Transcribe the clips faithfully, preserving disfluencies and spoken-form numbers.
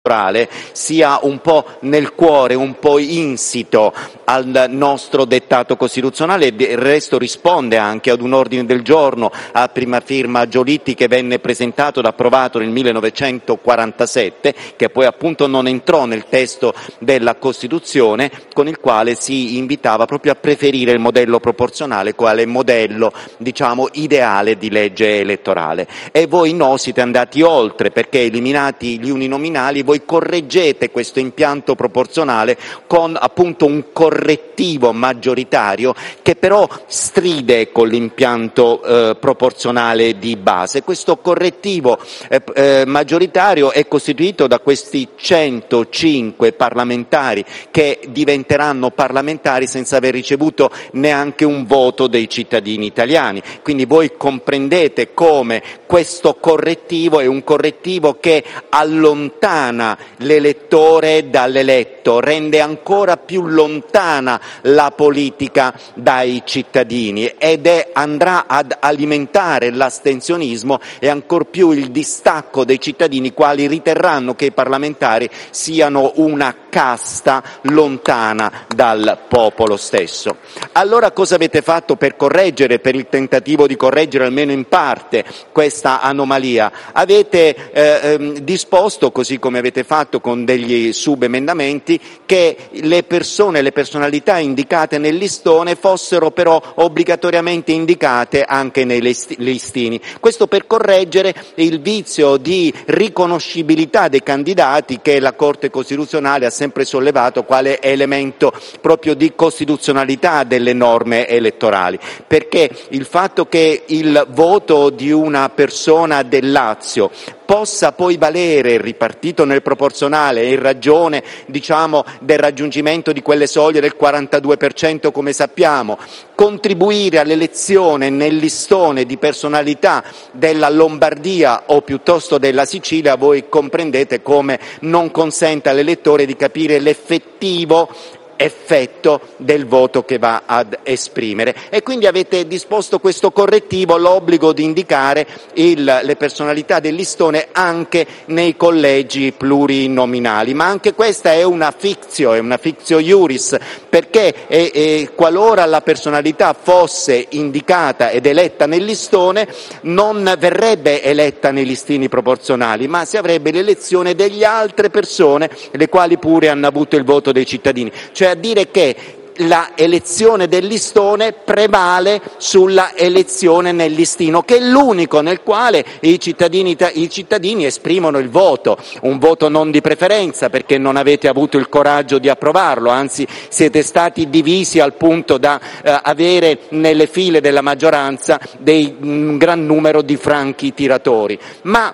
sia un po' nel cuore, un po' insito al nostro dettato costituzionale, e del resto risponde anche ad un ordine del giorno a prima firma Giolitti che venne presentato ed approvato nel millenovecentoquarantasette, che poi appunto non entrò nel testo della Costituzione, con il quale si invitava proprio a preferire il modello proporzionale quale modello, diciamo, ideale di legge elettorale. E voi no, siete andati oltre, perché eliminati gli uninominali voi correggete questo impianto proporzionale con appunto un correttivo maggioritario che però stride con l'impianto eh, proporzionale di base. Questo correttivo eh, eh, maggioritario è costituito da questi centocinque parlamentari che diventeranno parlamentari senza aver ricevuto neanche un voto dei cittadini italiani. Quindi voi comprendete come questo correttivo è un correttivo che allontana l'elettore dall'eletto, rende ancora più lontana la politica dai cittadini ed è, andrà ad alimentare l'astensionismo e ancor più il distacco dei cittadini, quali riterranno che i parlamentari siano una casta lontana dal popolo stesso. Allora cosa avete fatto per correggere, per il tentativo di correggere almeno in parte questa anomalia? Avete eh, ehm, disposto, così come avete fatto con degli subemendamenti, che le persone, le personalità indicate nel listone fossero però obbligatoriamente indicate anche nei listini. Questo per correggere il vizio di riconoscibilità dei candidati che la Corte Costituzionale ha sempre sollevato quale elemento proprio di costituzionalità delle norme elettorali, perché il fatto che il voto di una persona del Lazio possa poi valere ripartito nel proporzionale in ragione, diciamo, del raggiungimento di quelle soglie del quarantadue per cento, come sappiamo, contribuire all'elezione nel listone di personalità della Lombardia o piuttosto della Sicilia, voi comprendete come non consenta all'elettore di capire l'effettivo effetto del voto che va ad esprimere, e quindi avete disposto questo correttivo, l'obbligo di indicare il, le personalità del listone anche nei collegi plurinominali. Ma anche questa è una fictio, è una fictio iuris, perché è, è, qualora la personalità fosse indicata ed eletta nel listone non verrebbe eletta nei listini proporzionali, ma si avrebbe l'elezione delle altre persone, le quali pure hanno avuto il voto dei cittadini, cioè a dire che la elezione del listone prevale sulla elezione nel listino, che è l'unico nel quale i cittadini, i cittadini esprimono il voto, un voto non di preferenza perché non avete avuto il coraggio di approvarlo, anzi siete stati divisi al punto da eh, avere nelle file della maggioranza dei, un gran numero di franchi tiratori. Ma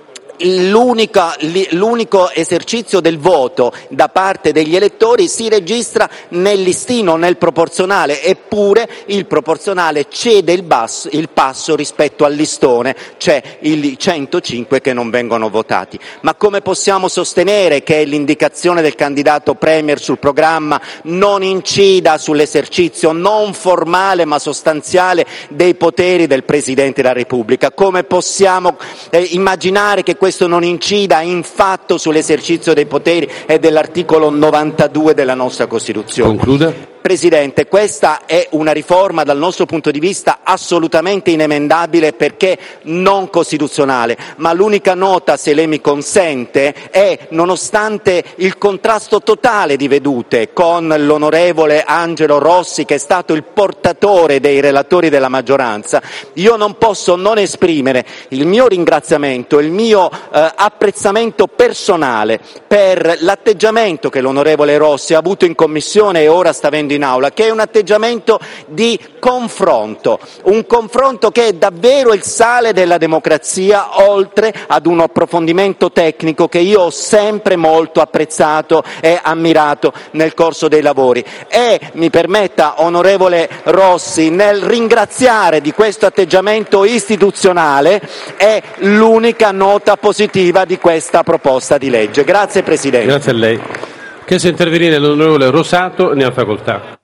l'unico esercizio del voto da parte degli elettori si registra nel listino, nel proporzionale, eppure il proporzionale cede il, basso, il passo rispetto al listone, cioè i centocinque che non vengono votati. Ma come possiamo sostenere che l'indicazione del candidato premier sul programma non incida sull'esercizio non formale ma sostanziale dei poteri del Presidente della Repubblica? Come possiamo eh, immaginare che questo non incida in fatto sull'esercizio dei poteri e dell'articolo novantadue della nostra Costituzione? Concluda. Presidente, questa è una riforma dal nostro punto di vista assolutamente inemendabile perché non costituzionale, ma l'unica nota, se lei mi consente, è, nonostante il contrasto totale di vedute con l'onorevole Angelo Rossi, che è stato il portatore dei relatori della maggioranza, io non posso non esprimere il mio ringraziamento, il mio eh, apprezzamento personale per l'atteggiamento che l'onorevole Rossi ha avuto in Commissione e ora sta avendo in aula, che è un atteggiamento di confronto, un confronto che è davvero il sale della democrazia, oltre ad un approfondimento tecnico che io ho sempre molto apprezzato e ammirato nel corso dei lavori. E mi permetta, onorevole Rossi, nel ringraziare di questo atteggiamento istituzionale, è l'unica nota positiva di questa proposta di legge. Grazie Presidente. Grazie a lei. Che se intervenire l'onorevole Rosato, ne ha facoltà.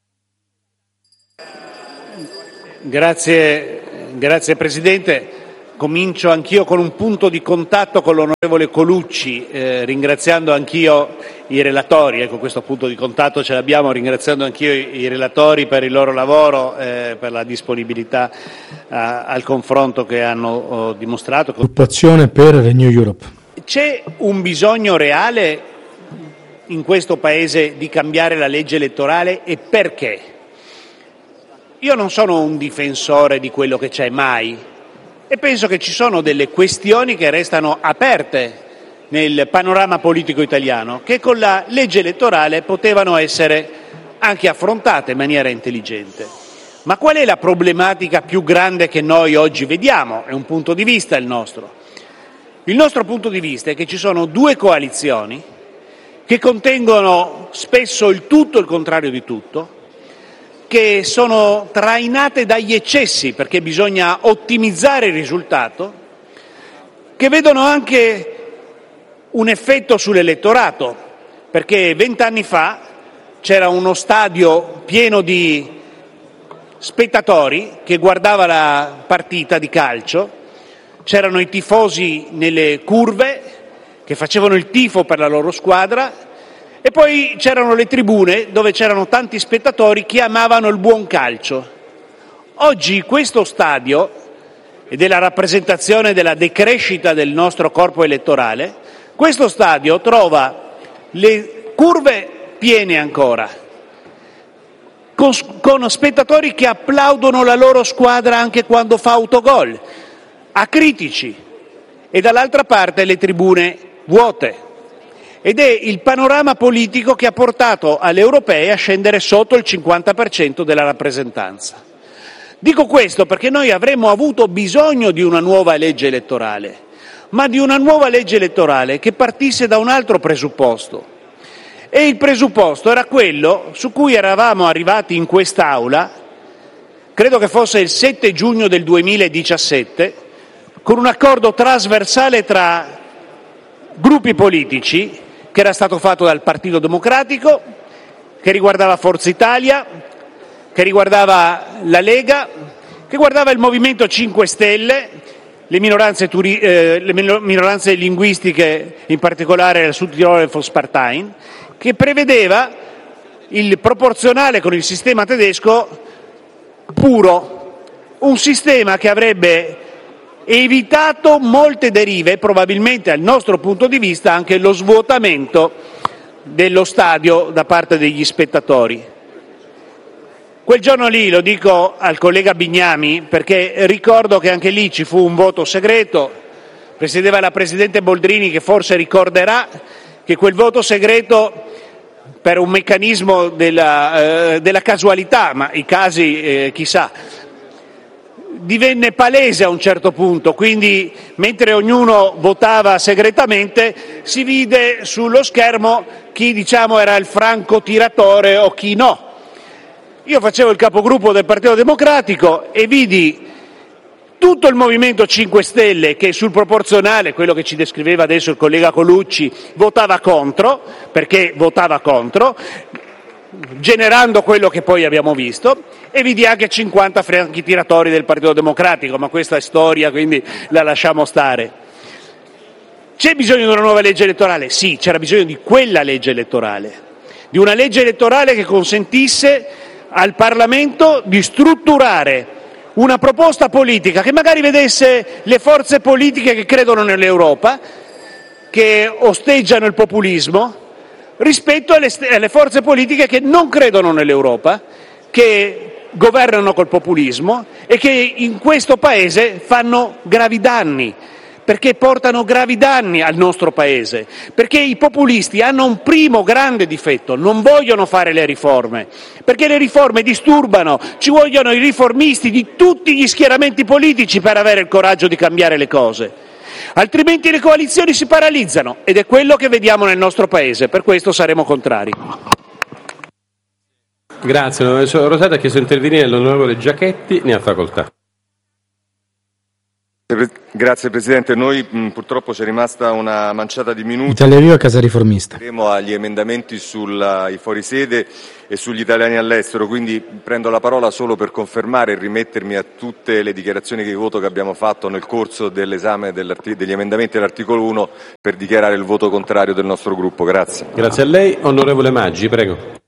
Grazie, grazie Presidente. comincio anch'io con un punto di contatto con l'onorevole Colucci, eh, ringraziando anch'io i relatori, ecco questo punto di contatto ce l'abbiamo, ringraziando anch'io i, i relatori per il loro lavoro, eh, per la disponibilità a, al confronto che hanno oh, dimostrato. Occupazione per Renew Europe. C'è un bisogno reale in questo Paese di cambiare la legge elettorale e perché? Io non sono un difensore di quello che c'è mai e penso che ci sono delle questioni che restano aperte nel panorama politico italiano che con la legge elettorale potevano essere anche affrontate in maniera intelligente. Ma qual è la problematica più grande che noi oggi vediamo? È un punto di vista il nostro. Il nostro punto di vista è che ci sono due coalizioni che contengono spesso il tutto e il contrario di tutto, che sono trainate dagli eccessi perché bisogna ottimizzare il risultato, che vedono anche un effetto sull'elettorato, perché vent'anni fa c'era uno stadio pieno di spettatori che guardava la partita di calcio, c'erano i tifosi nelle curve che facevano il tifo per la loro squadra e poi c'erano le tribune dove c'erano tanti spettatori che amavano il buon calcio. Oggi questo stadio, ed è la rappresentazione della decrescita del nostro corpo elettorale, questo stadio trova le curve piene ancora, con, con spettatori che applaudono la loro squadra anche quando fa autogol, acritici, e dall'altra parte le tribune vuote. Ed è il panorama politico che ha portato alle europee a scendere sotto il cinquanta per cento della rappresentanza. Dico questo perché noi avremmo avuto bisogno di una nuova legge elettorale, ma di una nuova legge elettorale che partisse da un altro presupposto. E il presupposto era quello su cui eravamo arrivati in quest'Aula, credo che fosse il sette giugno del duemiladiciassette, con un accordo trasversale tra gruppi politici che era stato fatto dal Partito Democratico, che riguardava Forza Italia, che riguardava la Lega, che guardava il Movimento cinque Stelle, le minoranze, turi- eh, le minoranze linguistiche, in particolare il Sud Tirolo e il Volksparteien, che prevedeva il proporzionale con il sistema tedesco puro, un sistema che avrebbe evitato molte derive, probabilmente dal nostro punto di vista anche lo svuotamento dello stadio da parte degli spettatori. Quel giorno lì, lo dico al collega Bignami, perché ricordo che anche lì ci fu un voto segreto, presiedeva la Presidente Boldrini che forse ricorderà che quel voto segreto, per un meccanismo della, eh, della casualità, ma i casi eh, chissà, divenne palese a un certo punto, quindi mentre ognuno votava segretamente si vide sullo schermo chi diciamo era il francotiratore o chi no. Io facevo il capogruppo del Partito Democratico e vidi tutto il Movimento cinque Stelle che sul proporzionale, quello che ci descriveva adesso il collega Colucci, votava contro, perché votava contro, generando quello che poi abbiamo visto, e vidi anche cinquanta franchi tiratori del Partito Democratico, ma questa è storia, quindi la lasciamo stare. C'è bisogno di una nuova legge elettorale? Sì, c'era bisogno di quella legge elettorale, di una legge elettorale che consentisse al Parlamento di strutturare una proposta politica che magari vedesse le forze politiche che credono nell'Europa, che osteggiano il populismo, rispetto alle, alle forze politiche che non credono nell'Europa, che governano col populismo e che in questo Paese fanno gravi danni, perché portano gravi danni al nostro Paese, perché i populisti hanno un primo grande difetto: non vogliono fare le riforme, perché le riforme disturbano, ci vogliono i riformisti di tutti gli schieramenti politici per avere il coraggio di cambiare le cose. Altrimenti le coalizioni si paralizzano ed è quello che vediamo nel nostro Paese, per questo saremo contrari. Grazie, l'onorevole Rosati. Ha chiesto di intervenire l'onorevole Giachetti, ne ha facoltà. Grazie Presidente, noi mh, purtroppo c'è rimasta una manciata di minuti. Italia Viva, Casa Riformista. Saremo agli emendamenti sui fuorisede e sugli italiani all'estero, quindi prendo la parola solo per confermare e rimettermi a tutte le dichiarazioni di voto che abbiamo fatto nel corso dell'esame degli emendamenti dell'articolo uno per dichiarare il voto contrario del nostro gruppo. Grazie. Grazie a lei. Onorevole Maggi, prego.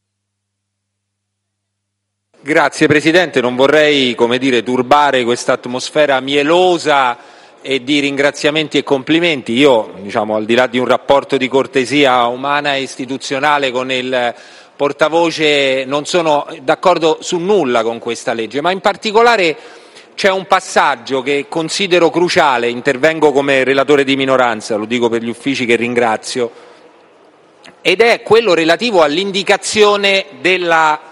Grazie Presidente, non vorrei, come dire, turbare questa atmosfera mielosa e di ringraziamenti e complimenti. Io, diciamo, al di là di un rapporto di cortesia umana e istituzionale con il portavoce, non sono d'accordo su nulla con questa legge, ma in particolare c'è un passaggio che considero cruciale, intervengo come relatore di minoranza, lo dico per gli uffici che ringrazio, ed è quello relativo all'indicazione della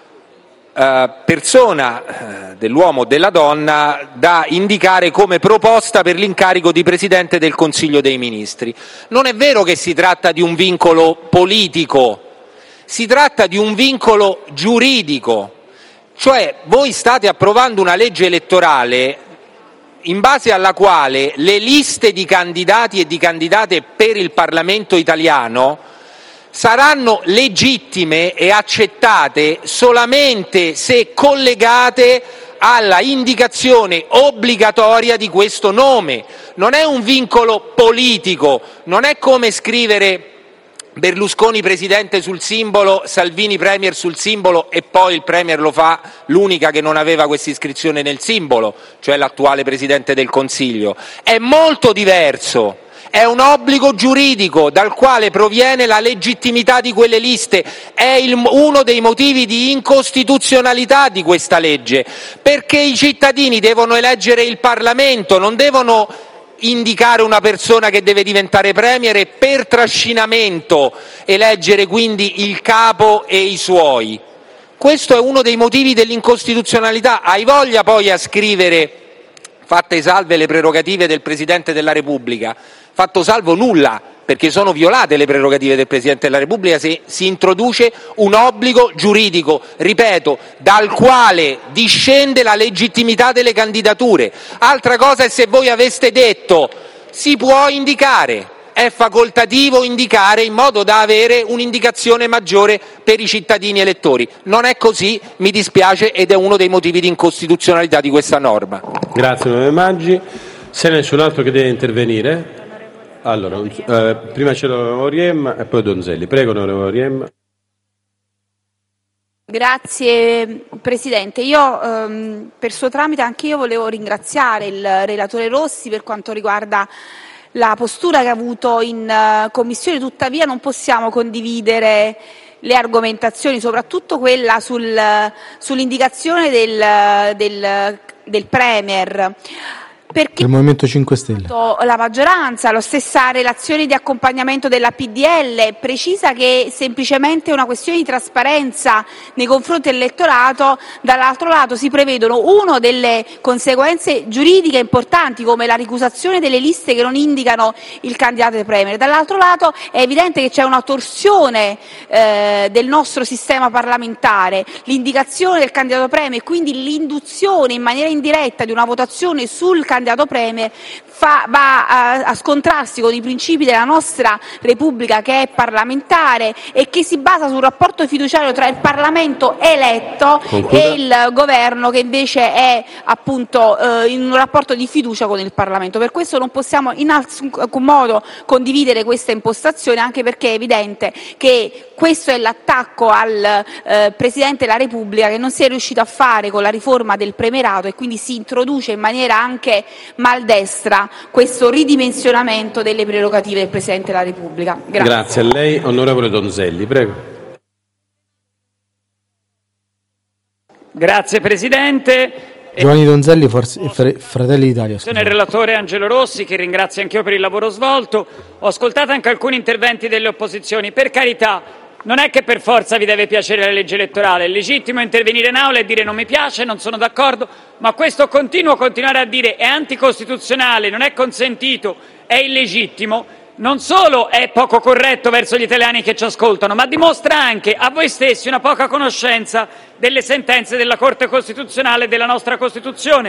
Uh, persona uh, dell'uomo o della donna da indicare come proposta per l'incarico di Presidente del Consiglio dei Ministri. Non è vero che si tratta di un vincolo politico, si tratta di un vincolo giuridico, cioè voi state approvando una legge elettorale in base alla quale le liste di candidati e di candidate per il Parlamento italiano saranno legittime e accettate solamente se collegate alla indicazione obbligatoria di questo nome. Non è un vincolo politico, non è come scrivere Berlusconi Presidente sul simbolo, Salvini Premier sul simbolo e poi il Premier lo fa l'unica che non aveva questa iscrizione nel simbolo, cioè l'attuale Presidente del Consiglio. È molto diverso. È un obbligo giuridico dal quale proviene la legittimità di quelle liste, è il, uno dei motivi di incostituzionalità di questa legge, perché i cittadini devono eleggere il Parlamento, non devono indicare una persona che deve diventare Premier e per trascinamento eleggere quindi il capo e i suoi. Questo è uno dei motivi dell'incostituzionalità. Hai voglia poi a scrivere fatte salve le prerogative del Presidente della Repubblica, fatto salvo nulla, perché sono violate le prerogative del Presidente della Repubblica se si introduce un obbligo giuridico, ripeto, dal quale discende la legittimità delle candidature. Altra cosa è se voi aveste detto si può indicare, è facoltativo indicare in modo da avere un'indicazione maggiore per i cittadini elettori. Non è così, mi dispiace, ed è uno dei motivi di incostituzionalità di questa norma. Grazie onorevole Maggi. Se nessun altro che deve intervenire, allora, eh, prima c'è l'onorevole Oriem e poi Donzelli. Prego onorevole Oriem. Grazie Presidente, io ehm, per suo tramite anche io volevo ringraziare il relatore Rossi per quanto riguarda la postura che ha avuto in uh, Commissione, tuttavia non possiamo condividere le argomentazioni, soprattutto quella sul, uh, sull'indicazione del, del, del Premier. Perché il Movimento cinque Stelle, la maggioranza, la stessa relazione di accompagnamento della P D L precisa che semplicemente è una questione di trasparenza nei confronti dell'elettorato. Dall'altro lato si prevedono uno delle conseguenze giuridiche importanti come la ricusazione delle liste che non indicano il candidato del Premier. Dall'altro lato è evidente che c'è una torsione eh, del nostro sistema parlamentare, l'indicazione del candidato Premier e quindi l'induzione in maniera indiretta di una votazione sul candidato candidato Premier fa, va a, a scontrarsi con i principi della nostra Repubblica, che è parlamentare e che si basa sul rapporto fiduciario tra il Parlamento eletto Concluda. e il Governo, che invece è appunto eh, in un rapporto di fiducia con il Parlamento. Per questo non possiamo in alcun modo condividere questa impostazione, anche perché è evidente che questo è l'attacco al eh, Presidente della Repubblica, che non si è riuscito a fare con la riforma del premierato, e quindi si introduce in maniera anche maldestra questo ridimensionamento delle prerogative del Presidente della Repubblica. Grazie. Grazie a lei. Onorevole Donzelli, prego. Grazie Presidente. Giovanni Donzelli, Fratelli d'Italia. Sono il relatore Angelo Rossi, che ringrazio anch'io per il lavoro svolto. Ho ascoltato anche alcuni interventi delle opposizioni. Per carità, non è che per forza vi deve piacere la legge elettorale, è legittimo intervenire in aula e dire non mi piace, non sono d'accordo, ma questo continuo continuare a dire è anticostituzionale, non è consentito, è illegittimo, non solo è poco corretto verso gli italiani che ci ascoltano, ma dimostra anche a voi stessi una poca conoscenza delle sentenze della Corte Costituzionale e della nostra Costituzione.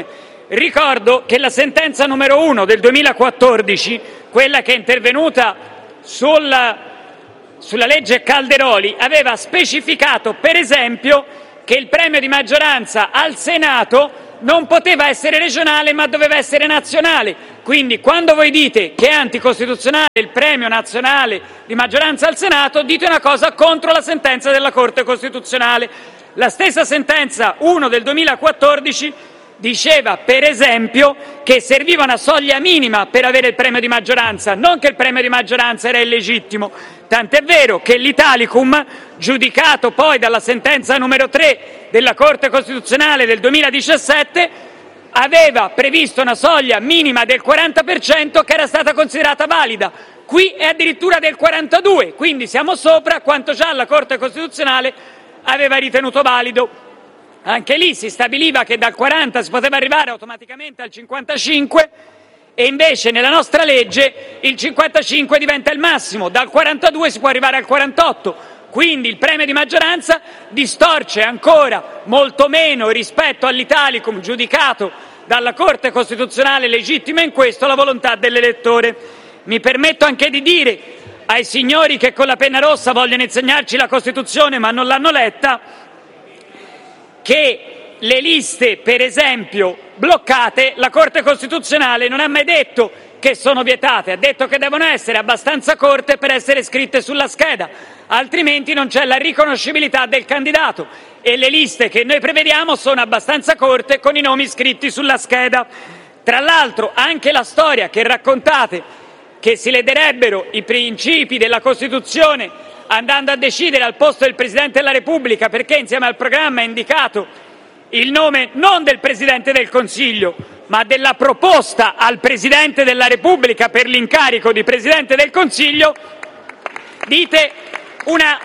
ricordo che la sentenza numero uno del duemilaquattordici, quella che è intervenuta sul, sulla legge Calderoli, aveva specificato, per esempio, che il premio di maggioranza al Senato non poteva essere regionale ma doveva essere nazionale. Quindi quando voi dite che è anticostituzionale il premio nazionale di maggioranza al Senato, dite una cosa contro la sentenza della Corte Costituzionale. La stessa sentenza uno del duemilaquattordici diceva, per esempio, che serviva una soglia minima per avere il premio di maggioranza, non che il premio di maggioranza era illegittimo. Tant'è vero che l'Italicum, giudicato poi dalla sentenza numero tre della Corte Costituzionale del duemiladiciassette, aveva previsto una soglia minima del quaranta per cento che era stata considerata valida. Qui è addirittura del quarantadue per cento, quindi siamo sopra quanto già la Corte Costituzionale aveva ritenuto valido. Anche lì si stabiliva che dal quaranta si poteva arrivare automaticamente al cinquantacinque e invece nella nostra legge il cinquantacinque diventa il massimo, dal quarantadue si può arrivare al quarantotto, quindi il premio di maggioranza distorce ancora molto meno rispetto all'Italicum giudicato dalla Corte Costituzionale legittima in questo la volontà dell'elettore. Mi permetto anche di dire ai signori che con la penna rossa vogliono insegnarci la Costituzione ma non l'hanno letta, che le liste, per esempio, bloccate, la Corte Costituzionale non ha mai detto che sono vietate, ha detto che devono essere abbastanza corte per essere scritte sulla scheda, altrimenti non c'è la riconoscibilità del candidato e le liste che noi prevediamo sono abbastanza corte con i nomi scritti sulla scheda. Tra l'altro anche la storia che raccontate, che si lederebbero i principi della Costituzione andando a decidere al posto del Presidente della Repubblica perché insieme al programma è indicato il nome non del Presidente del Consiglio ma della proposta al Presidente della Repubblica per l'incarico di Presidente del Consiglio, dite una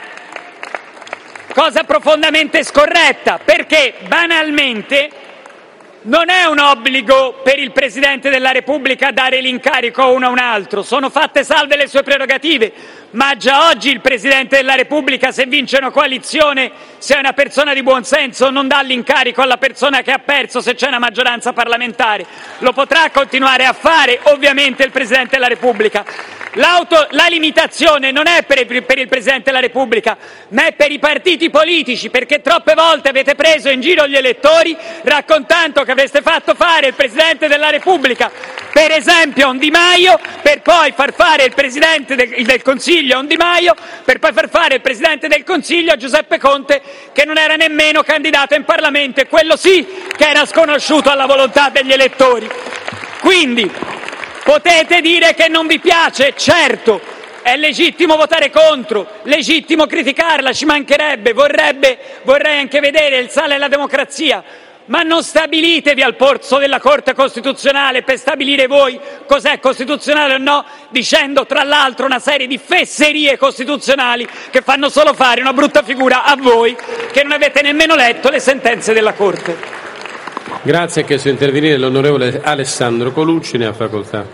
cosa profondamente scorretta, perché banalmente non è un obbligo per il Presidente della Repubblica dare l'incarico a uno o un altro, sono fatte salve le sue prerogative, ma già oggi il Presidente della Repubblica, se vince una coalizione, se è una persona di buon senso, non dà l'incarico alla persona che ha perso se c'è una maggioranza parlamentare. Lo potrà continuare a fare ovviamente il Presidente della Repubblica. L'auto, la limitazione non è per il, per il Presidente della Repubblica, ma è per i partiti politici, perché troppe volte avete preso in giro gli elettori raccontando che avreste fatto fare il Presidente della Repubblica, per esempio a un Di Maio, per poi far fare il Presidente del, del Consiglio a un Di Maio, per poi far fare il Presidente del Consiglio a Giuseppe Conte, che non era nemmeno candidato in Parlamento e quello sì che era sconosciuto alla volontà degli elettori. Quindi potete dire che non vi piace, certo, è legittimo votare contro, legittimo criticarla, ci mancherebbe, vorrebbe, vorrei anche vedere il sale alla democrazia, ma non stabilitevi al polso della Corte Costituzionale per stabilire voi cos'è costituzionale o no, dicendo tra l'altro una serie di fesserie costituzionali che fanno solo fare una brutta figura a voi che non avete nemmeno letto le sentenze della Corte. Grazie, ha chiesto di intervenire l'onorevole Alessandro Colucci, ne ha facoltà.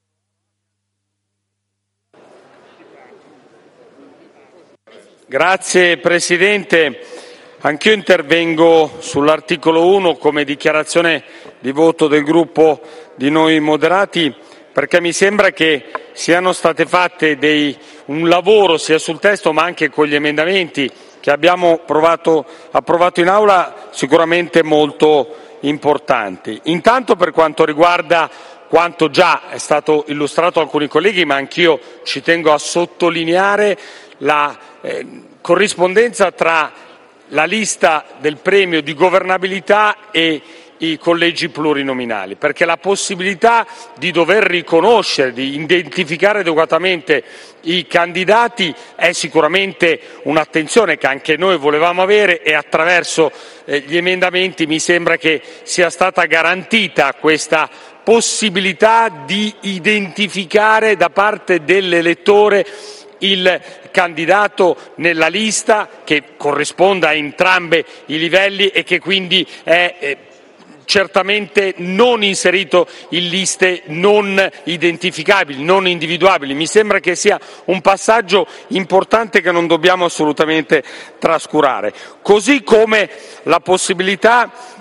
Grazie Presidente, anch'io intervengo sull'articolo uno come dichiarazione di voto del gruppo di Noi Moderati, perché mi sembra che siano state fatte dei, un lavoro sia sul testo ma anche con gli emendamenti che abbiamo provato, approvato in aula sicuramente molto importanti. Intanto per quanto riguarda quanto già è stato illustrato da alcuni colleghi, ma anch'io ci tengo a sottolineare la eh, corrispondenza tra la lista del premio di governabilità e i collegi plurinominali, perché la possibilità di dover riconoscere, di identificare adeguatamente i candidati è sicuramente un'attenzione che anche noi volevamo avere e attraverso eh, gli emendamenti mi sembra che sia stata garantita questa possibilità di identificare da parte dell'elettore il candidato nella lista che corrisponda a entrambi i livelli e che quindi è eh, certamente non inserito in liste non identificabili, non individuabili. Mi sembra che sia un passaggio importante che non dobbiamo assolutamente trascurare. Così come la possibilità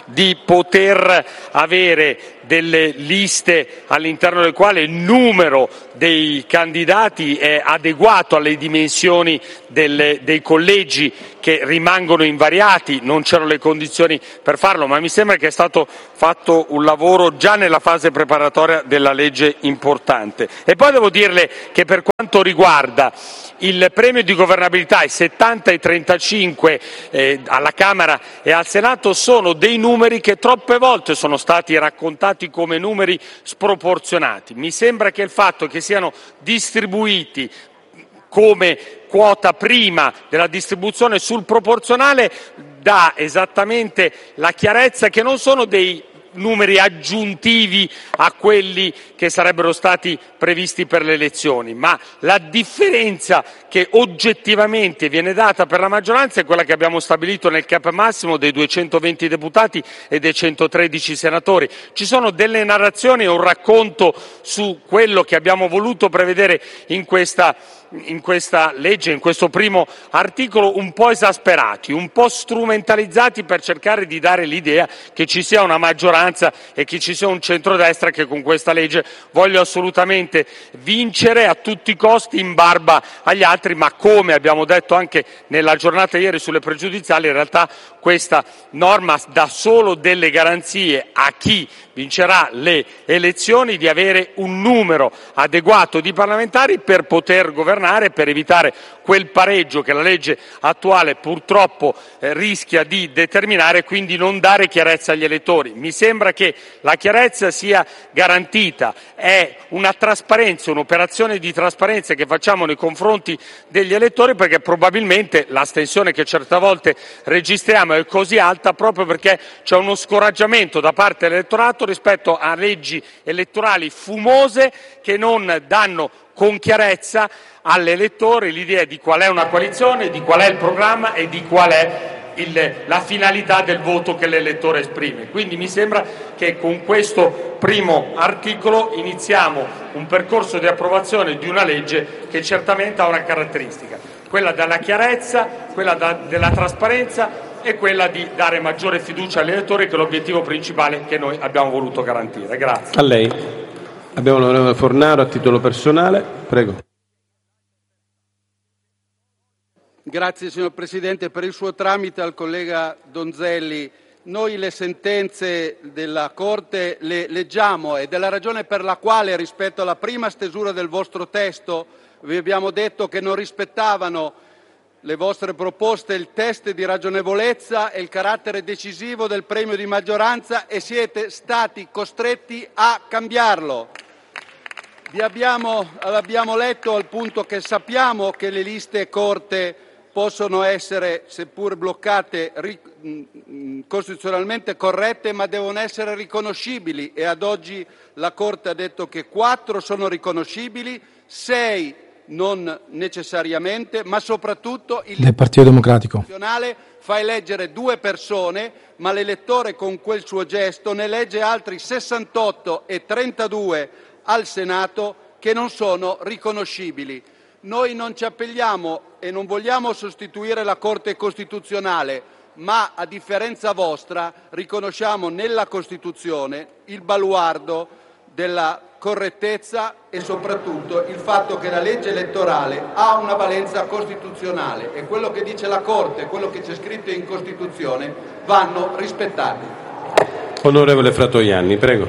di poter avere delle liste all'interno del quale il numero dei candidati è adeguato alle dimensioni delle, dei collegi che rimangono invariati, non c'erano le condizioni per farlo, ma mi sembra che è stato fatto un lavoro già nella fase preparatoria della legge importante. E poi devo dirle che per quanto riguarda il premio di governabilità, i settanta e trentacinque eh, alla Camera e al Senato sono dei numeri che troppe volte sono stati raccontati come numeri sproporzionati. Mi sembra che il fatto che siano distribuiti come quota prima della distribuzione sul proporzionale dà esattamente la chiarezza che non sono dei numeri aggiuntivi a quelli che sarebbero stati previsti per le elezioni, ma la differenza che oggettivamente viene data per la maggioranza è quella che abbiamo stabilito nel cap massimo dei duecentoventi deputati e dei centotredici senatori. Ci sono delle narrazioni e un racconto su quello che abbiamo voluto prevedere in questa in questa legge, in questo primo articolo, un po' esasperati, un po' strumentalizzati per cercare di dare l'idea che ci sia una maggioranza e che ci sia un centrodestra che con questa legge voglia assolutamente vincere a tutti i costi in barba agli altri, ma come abbiamo detto anche nella giornata ieri sulle pregiudiziali, in realtà questa norma dà solo delle garanzie a chi vincerà le elezioni di avere un numero adeguato di parlamentari per poter governare, per evitare quel pareggio che la legge attuale purtroppo eh, rischia di determinare e quindi non dare chiarezza agli elettori. Mi sembra che la chiarezza sia garantita, è una trasparenza, un'operazione di trasparenza che facciamo nei confronti degli elettori, perché probabilmente l'astensione che certe volte registriamo è così alta proprio perché c'è uno scoraggiamento da parte dell'elettorato rispetto a leggi elettorali fumose che non danno con chiarezza all'elettore l'idea di qual è una coalizione, di qual è il programma e di qual è il, la finalità del voto che l'elettore esprime. Quindi mi sembra che con questo primo articolo iniziamo un percorso di approvazione di una legge che certamente ha una caratteristica, quella della chiarezza, quella da, della trasparenza e quella di dare maggiore fiducia agli elettori, che è l'obiettivo principale che noi abbiamo voluto garantire. Grazie. A lei. Abbiamo l'onorevole Fornaro a titolo personale. Prego. Grazie signor Presidente. Per il suo tramite al collega Donzelli, noi le sentenze della Corte le leggiamo ed è la ragione per la quale rispetto alla prima stesura del vostro testo vi abbiamo detto che non rispettavano le vostre proposte il test di ragionevolezza e il carattere decisivo del premio di maggioranza e siete stati costretti a cambiarlo. Vi abbiamo, l'abbiamo letto al punto che sappiamo che le liste corte possono essere, seppur bloccate, ri, costituzionalmente corrette, ma devono essere riconoscibili e ad oggi la Corte ha detto che quattro sono riconoscibili, sei non necessariamente, ma soprattutto il del Partito Democratico fa eleggere due persone, ma l'elettore con quel suo gesto ne elegge altri sessantotto e trentadue al Senato che non sono riconoscibili. Noi non ci appelliamo e non vogliamo sostituire la Corte Costituzionale, ma a differenza vostra riconosciamo nella Costituzione il baluardo della correttezza e soprattutto il fatto che la legge elettorale ha una valenza costituzionale e quello che dice la Corte, quello che c'è scritto in Costituzione vanno rispettati. Onorevole Fratoianni, prego.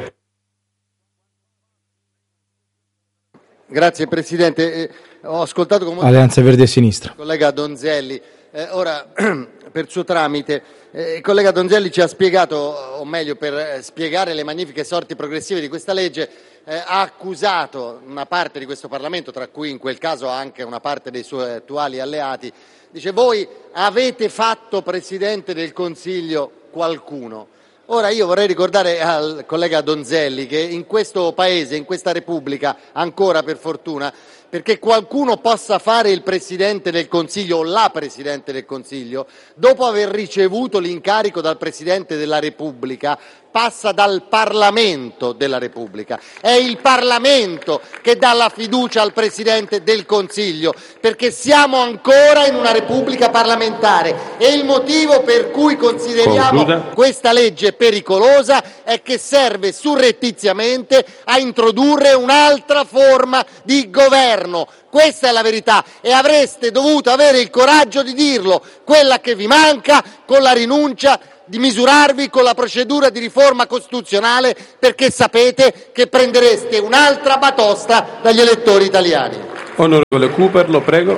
Grazie Presidente. Eh, ho ascoltato con Alleanza Verdi e Sinistra. il collega Donzelli. Eh, ora, per suo tramite, eh, il collega Donzelli ci ha spiegato, o meglio per spiegare le magnifiche sorti progressive di questa legge, eh, ha accusato una parte di questo Parlamento, tra cui in quel caso anche una parte dei suoi attuali alleati, dice voi avete fatto Presidente del Consiglio qualcuno. Ora io vorrei ricordare al collega Donzelli che in questo Paese, in questa Repubblica, ancora per fortuna, perché qualcuno possa fare il Presidente del Consiglio o la Presidente del Consiglio, dopo aver ricevuto l'incarico dal Presidente della Repubblica, passa dal Parlamento della Repubblica. È il Parlamento che dà la fiducia al Presidente del Consiglio, perché siamo ancora in una Repubblica parlamentare e il motivo per cui consideriamo Concluda. questa legge pericolosa è che serve surrettiziamente a introdurre un'altra forma di governo. Questa è la verità e avreste dovuto avere il coraggio di dirlo, quella che vi manca con la rinuncia di misurarvi con la procedura di riforma costituzionale, perché sapete che prendereste un'altra batosta dagli elettori italiani. Onorevole Cooperlo, prego.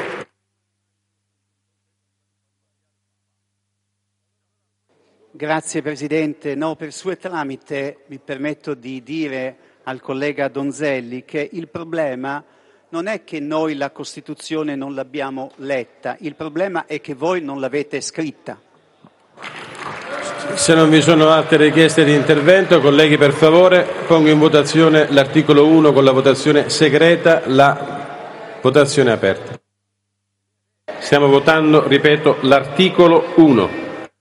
Grazie Presidente. No, per suo tramite mi permetto di dire al collega Donzelli che il problema non è che noi la Costituzione non l'abbiamo letta, il problema è che voi non l'avete scritta. Se non vi sono altre richieste di intervento, colleghi, per favore, pongo in votazione l'articolo uno con la votazione segreta, la votazione è aperta. Stiamo votando, ripeto, l'articolo uno.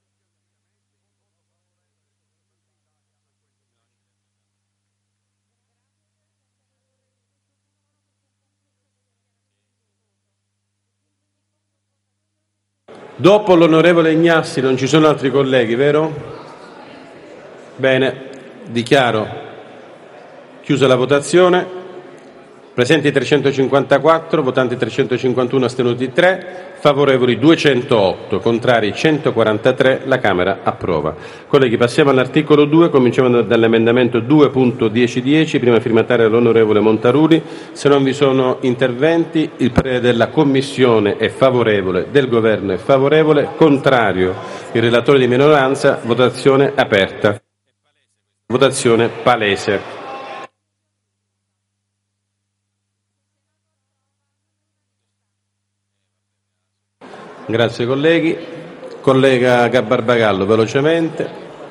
Dopo l'onorevole Ignazzi non ci sono altri colleghi, vero? Bene, dichiaro chiusa la votazione. Presenti trecentocinquantaquattro, votanti trecentocinquantuno, astenuti tre, favorevoli duecentootto, contrari centoquarantatré, la Camera approva. Colleghi, passiamo all'articolo due, cominciamo dall'emendamento due punto dieci dieci, prima firmataria l'onorevole Montaruli. Se non vi sono interventi, il parere della Commissione è favorevole, del Governo è favorevole, contrario il relatore di minoranza, votazione aperta. Votazione palese. Grazie colleghi. Collega Gabbarbagallo, velocemente.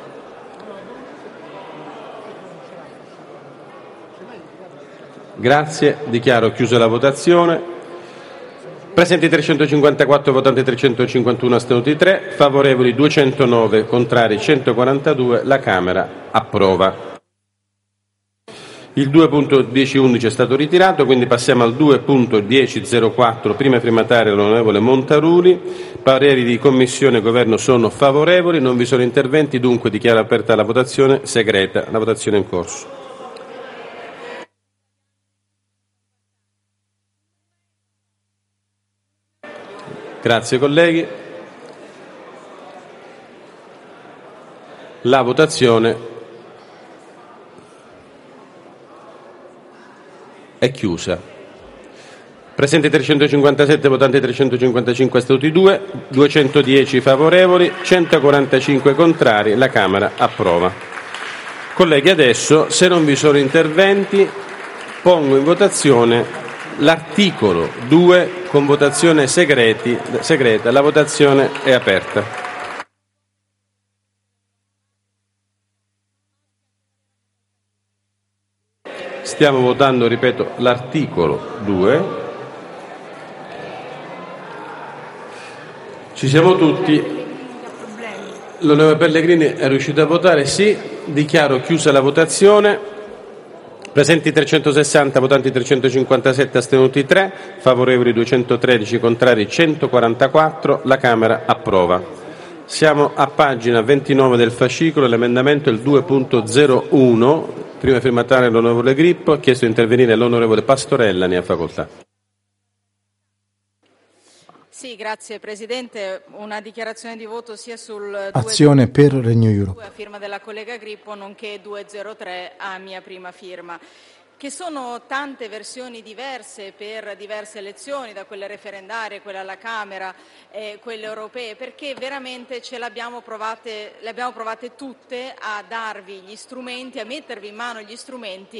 Grazie, dichiaro chiusa la votazione. Presenti trecentocinquantaquattro, votanti trecentocinquantuno, astenuti tre, favorevoli duecentonove, contrari centoquarantadue, la Camera approva. Il due punto dieci undici è stato ritirato, quindi passiamo al due punto dieci zero quattro, prima firmataria l'onorevole Montaruli. Pareri di Commissione e Governo sono favorevoli, non vi sono interventi, dunque dichiaro aperta la votazione segreta, la votazione è in corso. Grazie colleghi. La votazione è chiusa. Presenti trecentocinquantasette, votanti trecentocinquantacinque, astenuti due, duecentodieci favorevoli, centoquarantacinque contrari, la Camera approva. Colleghi, adesso, se non vi sono interventi, pongo in votazione l'articolo due con votazione segreti, segreta. La votazione è aperta. Stiamo votando, ripeto, l'articolo due. Ci siamo tutti. L'onorevole Pellegrini è riuscito a votare? Sì. Dichiaro chiusa la votazione. Presenti trecentosessanta, votanti trecentocinquantasette, astenuti tre, favorevoli duecentotredici, contrari centoquarantaquattro, la Camera approva. Siamo a pagina ventinove del fascicolo, l'emendamento è il due punto zero uno, prima firmataria l'onorevole Grippo, ha chiesto di intervenire l'onorevole Pastorella, ne ha facoltà. Sì, grazie Presidente. Una dichiarazione di voto sia sul Azione per Regno Europe. a firma della collega Grippo, nonché duecentotre a mia prima firma, che sono tante versioni diverse per diverse elezioni, da quelle referendarie, quelle alla Camera, eh, quelle europee, perché veramente ce l'abbiamo provate, le abbiamo provate tutte a darvi gli strumenti, a mettervi in mano gli strumenti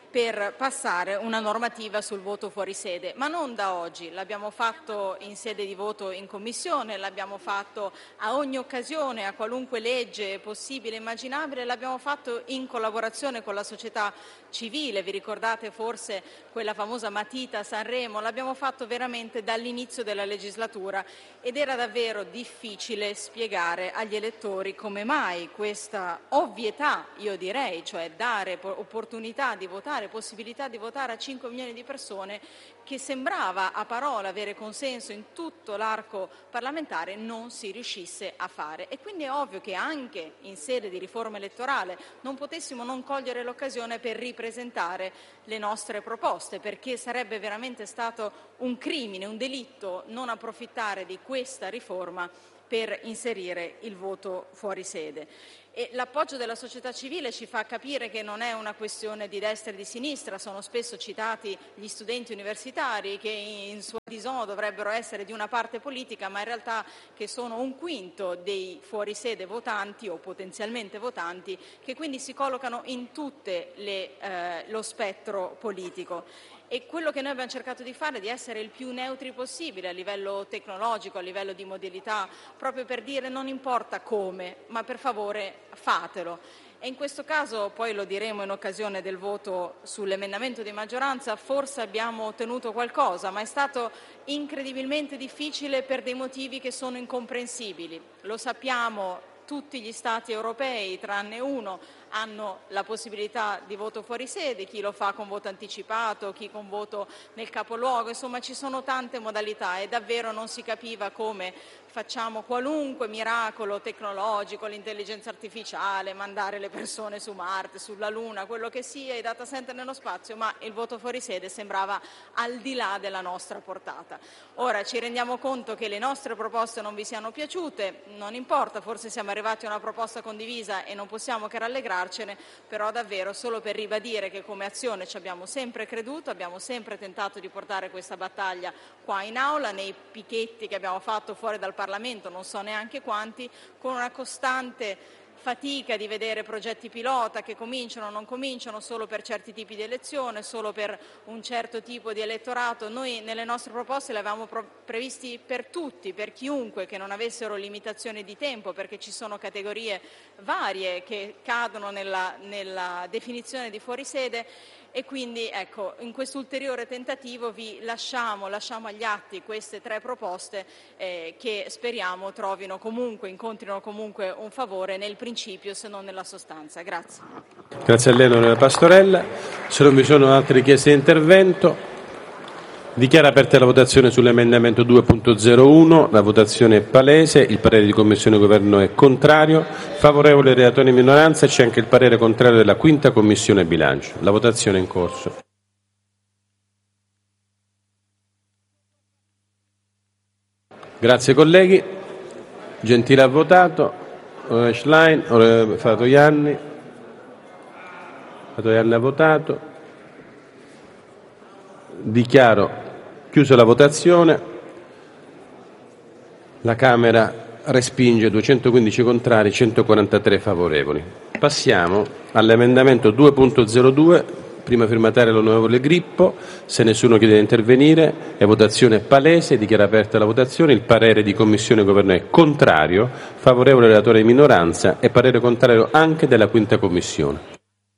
per passare una normativa sul voto fuori sede, ma non da oggi. L'abbiamo fatto in sede di voto in Commissione, l'abbiamo fatto a ogni occasione, a qualunque legge possibile e immaginabile, l'abbiamo fatto in collaborazione con la società civile. Vi ricordate forse quella famosa matita a Sanremo? L'abbiamo fatto veramente dall'inizio della legislatura ed era davvero difficile spiegare agli elettori come mai questa ovvietà, io direi, cioè dare opportunità di votare, possibilità di votare a cinque milioni di persone, che sembrava a parola avere consenso in tutto l'arco parlamentare, non si riuscisse a fare. E quindi è ovvio che anche in sede di riforma elettorale non potessimo non cogliere l'occasione per ripresentare le nostre proposte, perché sarebbe veramente stato un crimine, un delitto non approfittare di questa riforma per inserire il voto fuori sede. E l'appoggio della società civile ci fa capire che non è una questione di destra e di sinistra. Sono spesso citati gli studenti universitari che in sua disonore dovrebbero essere di una parte politica, ma in realtà che sono un quinto dei fuorisede votanti o potenzialmente votanti, che quindi si collocano in tutte le, eh, lo spettro politico. E quello che noi abbiamo cercato di fare è di essere il più neutri possibile a livello tecnologico, a livello di modalità, proprio per dire non importa come, ma per favore fatelo. E in questo caso, poi lo diremo in occasione del voto sull'emendamento di maggioranza, forse abbiamo ottenuto qualcosa, ma è stato incredibilmente difficile per dei motivi che sono incomprensibili. Lo sappiamo, tutti gli Stati europei, tranne uno, hanno la possibilità di voto fuori sede, chi lo fa con voto anticipato, chi con voto nel capoluogo, insomma ci sono tante modalità e davvero non si capiva come facciamo qualunque miracolo tecnologico, l'intelligenza artificiale, mandare le persone su Marte, sulla Luna, quello che sia, i data center nello spazio, ma il voto fuori sede sembrava al di là della nostra portata. Ora ci rendiamo conto che le nostre proposte non vi siano piaciute, non importa, forse siamo arrivati a una proposta condivisa e non possiamo che rallegrarcene, però davvero solo per ribadire che come Azione ci abbiamo sempre creduto, abbiamo sempre tentato di portare questa battaglia qua in aula, nei picchetti che abbiamo fatto fuori dal Parlamento, non so neanche quanti, con una costante fatica di vedere progetti pilota che cominciano o non cominciano solo per certi tipi di elezione, solo per un certo tipo di elettorato. Noi nelle nostre proposte le avevamo pro- previsti per tutti, per chiunque, che non avessero limitazioni di tempo, perché ci sono categorie varie che cadono nella, nella definizione di fuorisede. E quindi ecco, in questo ulteriore tentativo vi lasciamo, lasciamo agli atti queste tre proposte eh, che speriamo trovino comunque, incontrino comunque un favore nel principio se non nella sostanza. Grazie. Grazie a lei, onorevole Pastorella. Se non vi sono altre richieste di intervento, dichiaro aperta la votazione sull'emendamento due punto zero uno, la votazione è palese, il parere di Commissione e Governo è contrario, favorevole relatore di minoranza, c'è anche il parere contrario della quinta Commissione Bilancio. La votazione è in corso. Grazie colleghi. Gentile ha votato, onorevole Schlein, onorevole Fratoianni, Fratoianni ha votato. Dichiaro chiusa la votazione. La Camera respinge duecentoquindici contrari, centoquarantatré favorevoli. Passiamo all'emendamento due punto zero due, prima firmataria l'onorevole Grippo. Se nessuno chiede di intervenire, è votazione palese, dichiara aperta la votazione. Il parere di Commissione e Governo è contrario, favorevole relatore di minoranza e parere contrario anche della quinta Commissione.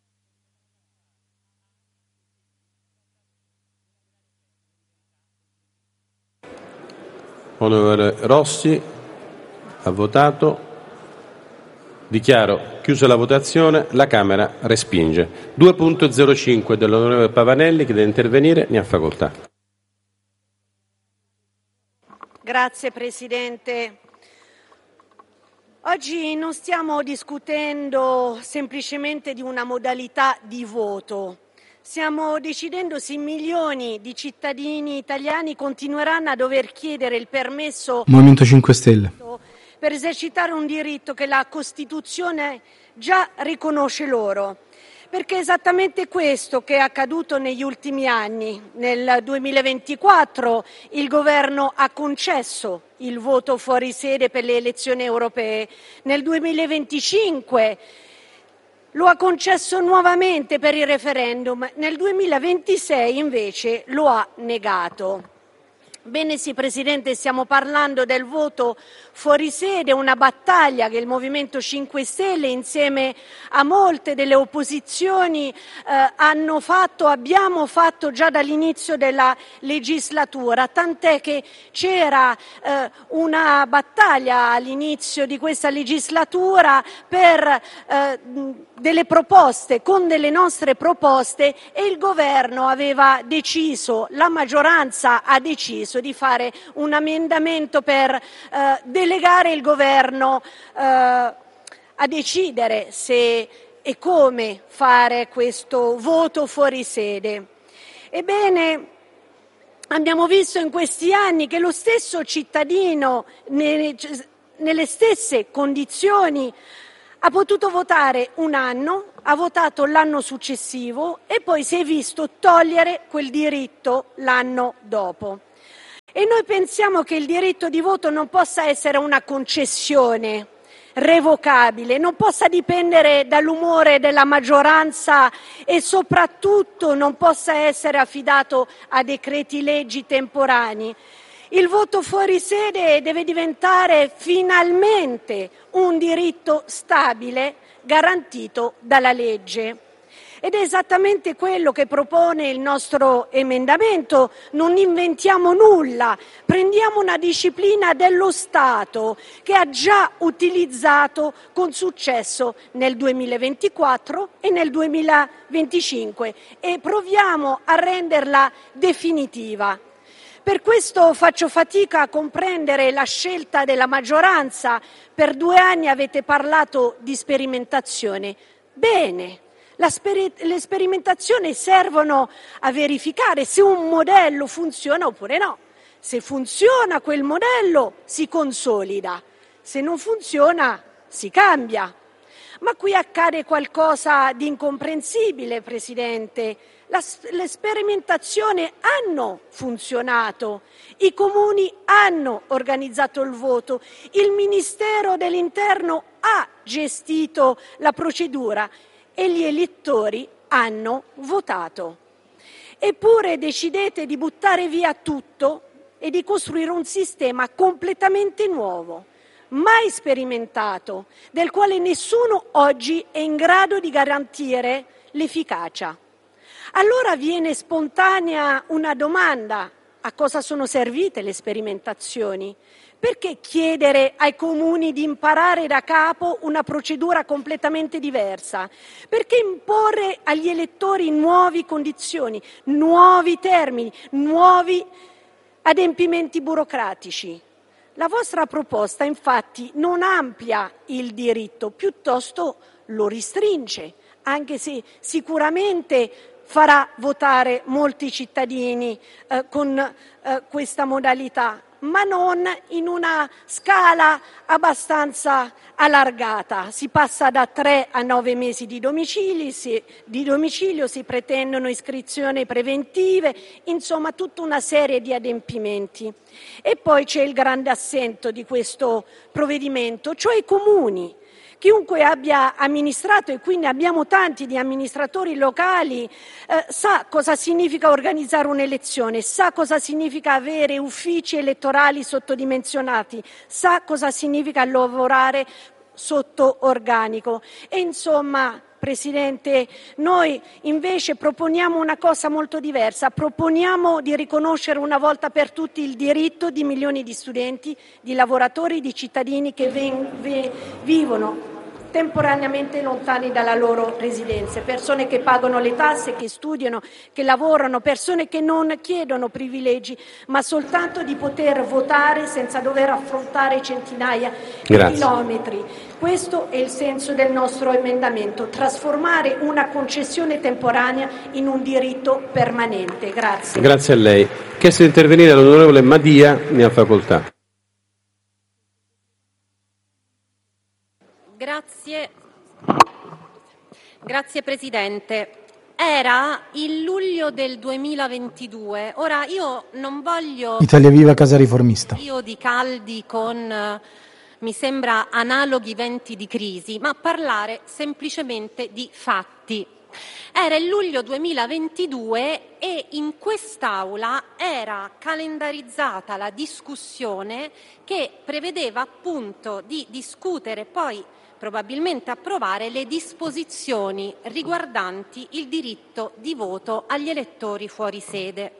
Onorevole Rossi ha votato. Dichiaro chiusa la votazione. La Camera respinge. due punto zero cinque dell'onorevole Pavanelli, che deve intervenire, ne ha facoltà. Grazie Presidente. Oggi non stiamo discutendo semplicemente di una modalità di voto. Stiamo decidendo se milioni di cittadini italiani continueranno a dover chiedere il permesso Movimento cinque Stelle per esercitare un diritto che la Costituzione già riconosce loro. Perché è esattamente questo che è accaduto negli ultimi anni. Nel duemilaventiquattro il Governo ha concesso il voto fuori sede per le elezioni europee. Nel duemilaventicinque lo ha concesso nuovamente per il referendum, nel duemilaventisei invece lo ha negato. Bene sì, Presidente, stiamo parlando del voto fuori sede, una battaglia che il Movimento cinque Stelle insieme a molte delle opposizioni eh, hanno fatto, abbiamo fatto già dall'inizio della legislatura, tant'è che c'era eh, una battaglia all'inizio di questa legislatura per eh, delle proposte, con delle nostre proposte, e il Governo aveva deciso, la maggioranza ha deciso di fare un emendamento per eh, delegare il Governo eh, a decidere se e come fare questo voto fuori sede. Ebbene, abbiamo visto in questi anni che lo stesso cittadino, nelle, nelle stesse condizioni, ha potuto votare un anno, ha votato l'anno successivo e poi si è visto togliere quel diritto l'anno dopo. E noi pensiamo che il diritto di voto non possa essere una concessione revocabile, non possa dipendere dall'umore della maggioranza e soprattutto non possa essere affidato a decreti leggi temporanei. Il voto fuori sede deve diventare finalmente un diritto stabile garantito dalla legge. Ed è esattamente quello che propone il nostro emendamento. Non inventiamo nulla, prendiamo una disciplina dello Stato che ha già utilizzato con successo nel duemilaventiquattro e nel duemilaventicinque e proviamo a renderla definitiva. Per questo faccio fatica a comprendere la scelta della maggioranza. Per due anni avete parlato di sperimentazione. Bene. La sper- le sperimentazioni servono a verificare se un modello funziona oppure no. Se funziona quel modello si consolida, se non funziona si cambia. Ma qui accade qualcosa di incomprensibile, Presidente. La, le sperimentazioni hanno funzionato, i comuni hanno organizzato il voto, il Ministero dell'Interno ha gestito la procedura e gli elettori hanno votato. Eppure decidete di buttare via tutto e di costruire un sistema completamente nuovo, mai sperimentato, del quale nessuno oggi è in grado di garantire l'efficacia. Allora viene spontanea una domanda: a cosa sono servite le sperimentazioni? Perché chiedere ai comuni di imparare da capo una procedura completamente diversa? Perché imporre agli elettori nuove condizioni, nuovi termini, nuovi adempimenti burocratici? La vostra proposta, infatti, non amplia il diritto, piuttosto lo restringe, anche se sicuramente farà votare molti cittadini eh, con eh, questa modalità, ma non in una scala abbastanza allargata. Si passa da tre a nove mesi di domicilio, si, di domicilio, si pretendono iscrizioni preventive, insomma tutta una serie di adempimenti. E poi c'è il grande assento di questo provvedimento, cioè i comuni. Chiunque abbia amministrato, e quindi abbiamo tanti di amministratori locali, eh, sa cosa significa organizzare un'elezione, sa cosa significa avere uffici elettorali sottodimensionati, sa cosa significa lavorare sotto organico. E insomma, Presidente, noi invece proponiamo una cosa molto diversa, proponiamo di riconoscere una volta per tutti il diritto di milioni di studenti, di lavoratori, di cittadini che ven- ve- vivono temporaneamente lontani dalla loro residenza, persone che pagano le tasse, che studiano, che lavorano, persone che non chiedono privilegi, ma soltanto di poter votare senza dover affrontare centinaia Grazie. di chilometri. Questo è il senso del nostro emendamento, trasformare una concessione temporanea in un diritto permanente. Grazie. Grazie a lei. Chiesto di intervenire l'onorevole Madia, ne ha facoltà. Grazie. Grazie Presidente. Era il luglio del duemilaventidue. Ora io non voglio Italia Viva Casa Riformista. io di caldi con mi sembra analoghi venti di crisi, ma parlare semplicemente di fatti. Era il luglio duemilaventidue e in quest'Aula era calendarizzata la discussione che prevedeva appunto di discutere poi probabilmente approvare le disposizioni riguardanti il diritto di voto agli elettori fuori sede.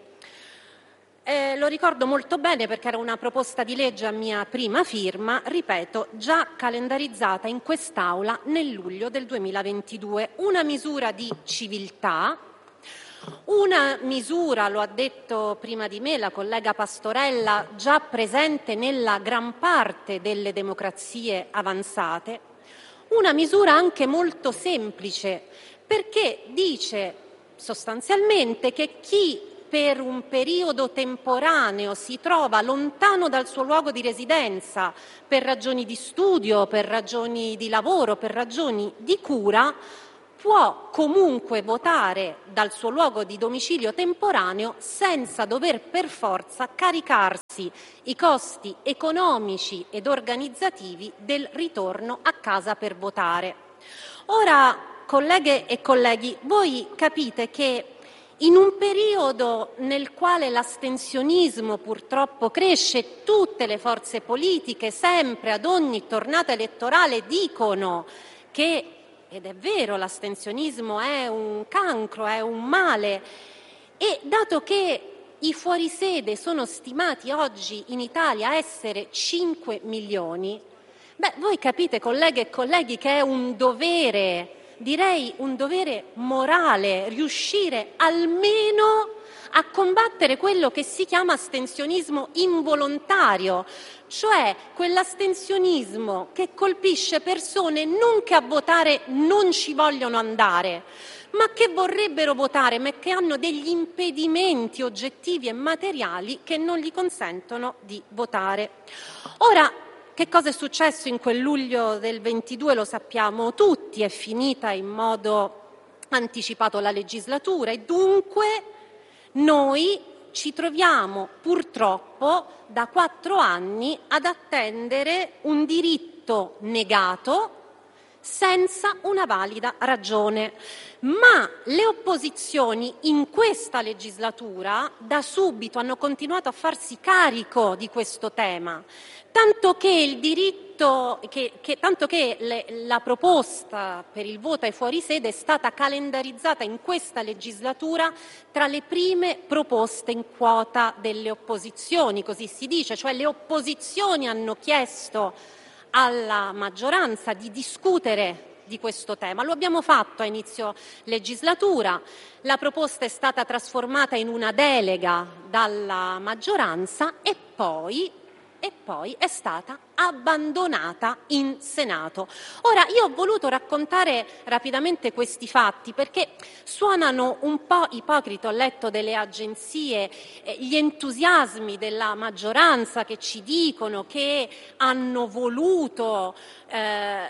Eh, lo ricordo molto bene perché era una proposta di legge a mia prima firma, ripeto, già calendarizzata in quest'Aula nel luglio del duemilaventidue. Una misura di civiltà, una misura, lo ha detto prima di me la collega Pastorella, già presente nella gran parte delle democrazie avanzate, una misura anche molto semplice perché dice sostanzialmente che chi per un periodo temporaneo si trova lontano dal suo luogo di residenza per ragioni di studio, per ragioni di lavoro, per ragioni di cura, può comunque votare dal suo luogo di domicilio temporaneo senza dover per forza caricarsi i costi economici ed organizzativi del ritorno a casa per votare. Ora, colleghe e colleghi, voi capite che in un periodo nel quale l'astensionismo purtroppo cresce, tutte le forze politiche sempre ad ogni tornata elettorale dicono che, ed è vero, l'astensionismo è un cancro, è un male, e dato che i fuorisede sono stimati oggi in Italia essere cinque milioni, beh, voi capite, colleghe e colleghi, che è un dovere, direi un dovere morale, riuscire almeno a combattere quello che si chiama astensionismo involontario, cioè quell'astensionismo che colpisce persone non che a votare non ci vogliono andare, ma che vorrebbero votare, ma che hanno degli impedimenti oggettivi e materiali che non gli consentono di votare. Ora, che cosa è successo in quel luglio del ventidue lo sappiamo tutti, è finita in modo anticipato la legislatura e dunque noi ci troviamo purtroppo da quattro anni ad attendere un diritto negato senza una valida ragione. Ma le opposizioni in questa legislatura da subito hanno continuato a farsi carico di questo tema, tanto che il diritto, che, che, tanto che le, la proposta per il voto ai fuorisede è stata calendarizzata in questa legislatura tra le prime proposte in quota delle opposizioni, così si dice, cioè le opposizioni hanno chiesto alla maggioranza di discutere di questo tema. Lo abbiamo fatto a inizio legislatura, la proposta è stata trasformata in una delega dalla maggioranza e poi, e poi è stata abbandonata in Senato. Ora, io ho voluto raccontare rapidamente questi fatti perché suonano un po' ipocriti, ho letto delle agenzie, eh, gli entusiasmi della maggioranza che ci dicono che hanno voluto eh,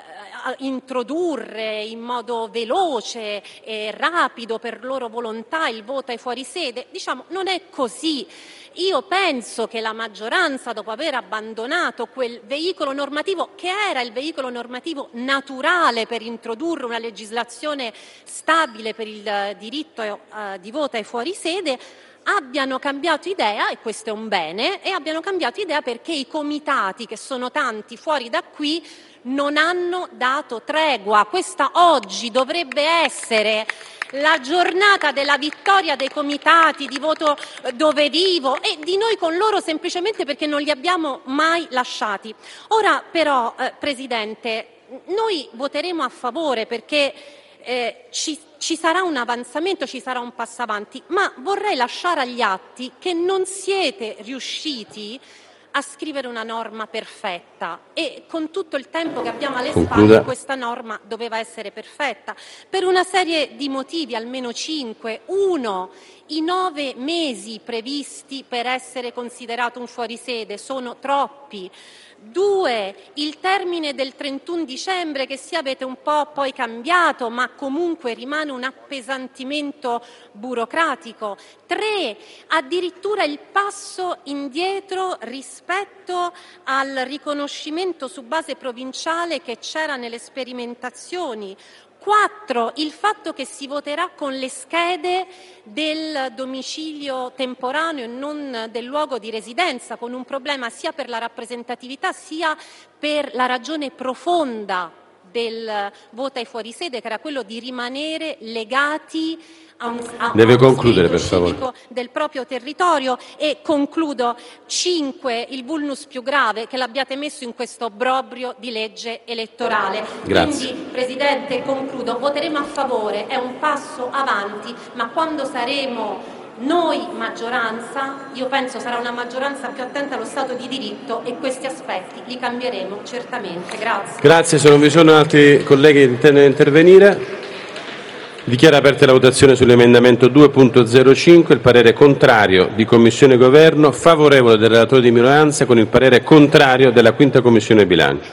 introdurre in modo veloce e rapido per loro volontà il voto ai fuorisede. Diciamo, non è così. Io penso che la maggioranza, dopo aver abbandonato quel veicolo normativo che era il veicolo normativo naturale per introdurre una legislazione stabile per il diritto eh, di voto ai fuorisede, abbiano cambiato idea, e questo è un bene, e abbiano cambiato idea perché i comitati, che sono tanti fuori da qui, non hanno dato tregua. Questa oggi dovrebbe essere la giornata della vittoria dei comitati di voto dove vivo e di noi con loro semplicemente perché non li abbiamo mai lasciati. Ora però, eh, Presidente, noi voteremo a favore perché eh, ci, ci sarà un avanzamento, ci sarà un passo avanti, ma vorrei lasciare agli atti che non siete riusciti a scrivere una norma perfetta e con tutto il tempo che abbiamo alle Concluda. spalle questa norma doveva essere perfetta per una serie di motivi, almeno cinque. Uno, i nove mesi previsti per essere considerato un fuorisede sono troppi. Due, il termine del trentuno dicembre che sì avete un po' poi cambiato, ma comunque rimane un appesantimento burocratico. Tre, addirittura il passo indietro rispetto rispetto al riconoscimento su base provinciale che c'era nelle sperimentazioni. Quattro, il fatto che si voterà con le schede del domicilio temporaneo e non del luogo di residenza, con un problema sia per la rappresentatività sia per la ragione profonda del voto ai fuorisede, che era quello di rimanere legati a un, a Deve a uno concludere, per spirito favore. civico del proprio territorio. E concludo. Cinque, il vulnus più grave, che l'abbiate messo in questo obbrobrio di legge elettorale. Grazie. Quindi, Presidente, concludo, voteremo a favore, è un passo avanti, ma quando saremo noi maggioranza, io penso sarà una maggioranza più attenta allo Stato di diritto e questi aspetti li cambieremo certamente. Grazie. Grazie, se non vi sono altri colleghi che intendono intervenire. Dichiaro aperta la votazione sull'emendamento due punto zero cinque, il parere contrario di Commissione e Governo, favorevole del relatore di minoranza con il parere contrario della quinta Commissione bilancio.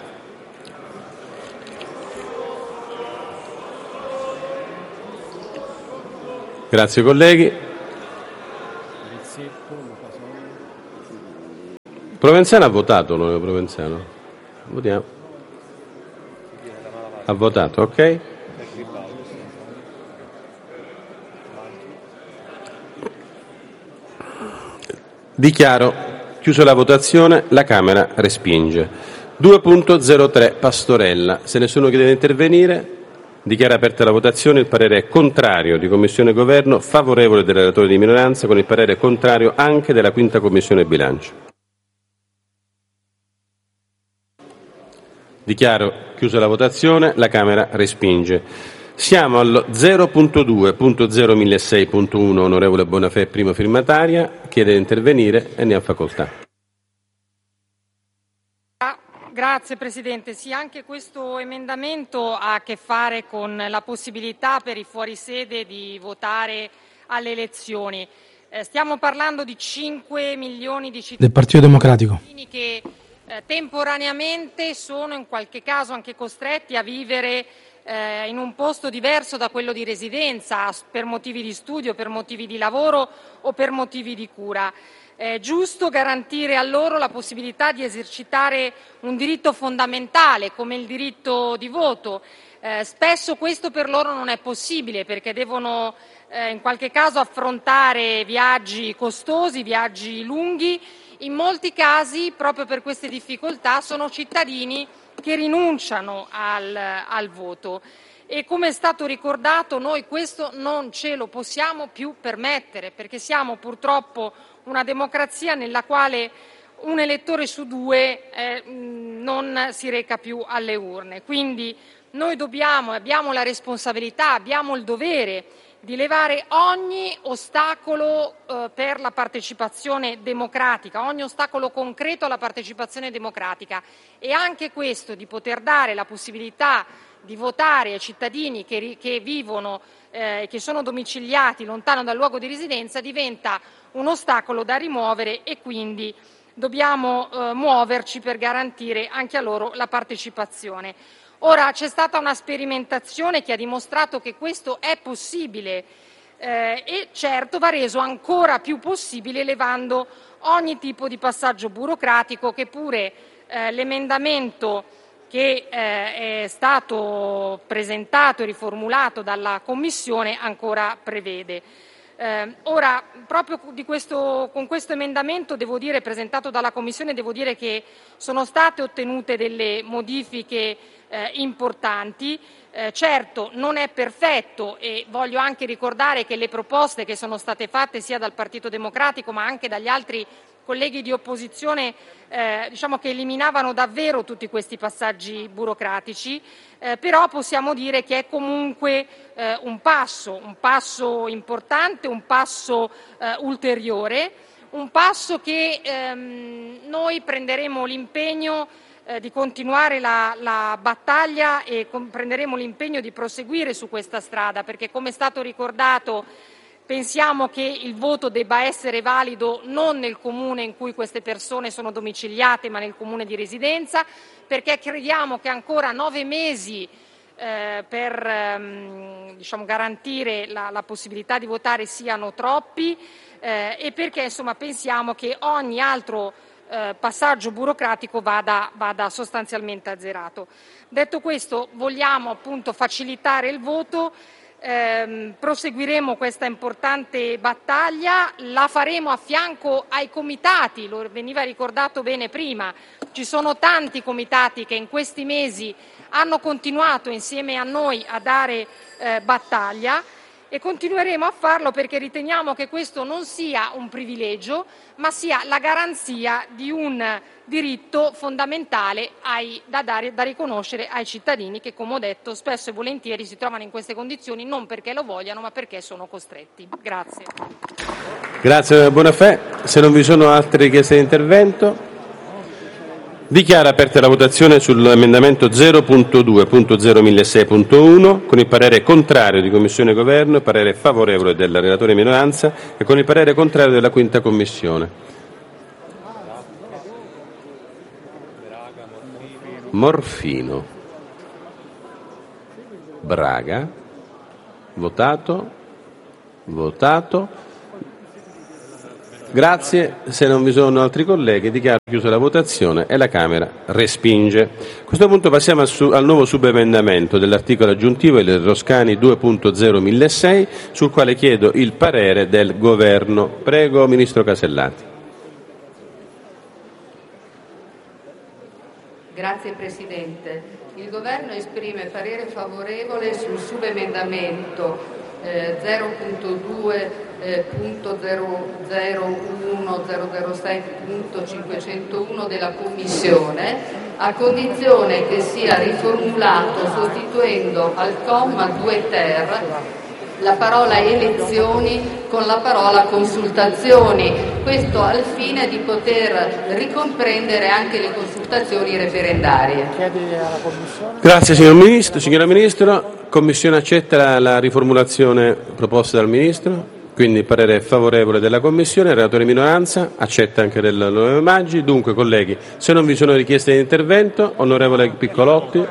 Grazie colleghi. Provenzano ha votato, onorevole Provenzano? Votiamo. Ha votato, ok? Dichiaro chiusa la votazione, la Camera respinge. due punto zero tre Pastorella. Se nessuno che deve intervenire, dichiara aperta la votazione, il parere è contrario di Commissione e Governo, favorevole del relatore di minoranza con il parere contrario anche della quinta Commissione bilancio. Dichiaro chiusa la votazione, la Camera respinge. Siamo allo zero punto due punto zero milleseicento punto uno, onorevole Bonafè, prima firmataria, chiede di intervenire e ne ha facoltà. Grazie Presidente. Sì, anche questo emendamento ha a che fare con la possibilità per i fuorisede di votare alle elezioni. Eh, stiamo parlando di cinque milioni di cittadini del Partito Democratico che eh, temporaneamente sono in qualche caso anche costretti a vivere eh, in un posto diverso da quello di residenza per motivi di studio, per motivi di lavoro o per motivi di cura. È giusto garantire a loro la possibilità di esercitare un diritto fondamentale come il diritto di voto. Eh, spesso questo per loro non è possibile perché devono eh, in qualche caso affrontare viaggi costosi, viaggi lunghi. In molti casi, proprio per queste difficoltà, sono cittadini che rinunciano al, al voto. E come è stato ricordato, noi questo non ce lo possiamo più permettere perché siamo purtroppo una democrazia nella quale un elettore su due eh, non si reca più alle urne. Quindi noi dobbiamo, abbiamo la responsabilità, abbiamo il dovere di levare ogni ostacolo eh, per la partecipazione democratica, ogni ostacolo concreto alla partecipazione democratica e anche questo di poter dare la possibilità di votare ai cittadini che, che vivono e eh, che sono domiciliati lontano dal luogo di residenza diventa un ostacolo da rimuovere e quindi dobbiamo eh, muoverci per garantire anche a loro la partecipazione. Ora c'è stata una sperimentazione che ha dimostrato che questo è possibile eh, e certo va reso ancora più possibile elevando ogni tipo di passaggio burocratico che pure eh, l'emendamento che eh, è stato presentato e riformulato dalla Commissione ancora prevede. Eh, ora, proprio di questo, con questo emendamento, devo dire, presentato dalla Commissione, devo dire che sono state ottenute delle modifiche eh, importanti. Eh, certo, non è perfetto e voglio anche ricordare che le proposte che sono state fatte sia dal Partito Democratico ma anche dagli altri colleghi di opposizione eh, diciamo che eliminavano davvero tutti questi passaggi burocratici, eh, però possiamo dire che è comunque eh, un passo, un passo importante, un passo eh, ulteriore, un passo che ehm, noi prenderemo l'impegno eh, di continuare la, la battaglia e prenderemo l'impegno di proseguire su questa strada, perché come è stato ricordato pensiamo che il voto debba essere valido non nel comune in cui queste persone sono domiciliate, ma nel comune di residenza, perché crediamo che ancora nove mesi eh, per ehm, diciamo, garantire la, la possibilità di votare siano troppi eh, e perché insomma, pensiamo che ogni altro eh, passaggio burocratico vada, vada sostanzialmente azzerato. Detto questo, vogliamo appunto facilitare il voto. Eh, proseguiremo questa importante battaglia, la faremo a fianco ai comitati, lo veniva ricordato bene prima, ci sono tanti comitati che in questi mesi hanno continuato insieme a noi a dare eh, battaglia e continueremo a farlo perché riteniamo che questo non sia un privilegio ma sia la garanzia di un diritto fondamentale ai, da, dare, da riconoscere ai cittadini che, come ho detto, spesso e volentieri si trovano in queste condizioni non perché lo vogliano ma perché sono costretti. Grazie. Grazie, Bonafè. Se non vi sono altre richieste di intervento, dichiaro aperta la votazione sull'emendamento zero punto due punto zero milleseicento punto uno con il parere contrario di Commissione e Governo, il parere favorevole del relatore minoranza e con il parere contrario della quinta Commissione. Morfino, Braga, votato, votato. Grazie, se non vi sono altri colleghi dichiaro chiusa la votazione e la Camera respinge. A questo punto passiamo al, su, al nuovo subemendamento dell'articolo aggiuntivo il Roscani due punto zero milleseicento sul quale chiedo il parere del Governo. Prego, Ministro Casellati. Grazie Presidente. Il Governo esprime parere favorevole sul subemendamento eh, zero punto due punto zero zero uno zero zero sei punto cinquecentouno della Commissione, a condizione che sia riformulato sostituendo al comma due ter la parola elezioni con la parola consultazioni, questo al fine di poter ricomprendere anche le consultazioni referendarie. Grazie signor Ministro. Signora Ministro, Commissione accetta la, la riformulazione proposta dal Ministro? Quindi il parere è favorevole della Commissione, il relatore minoranza accetta anche dell'onorevole Maggi. Dunque, colleghi, se non vi sono richieste di intervento, onorevole Piccolotti.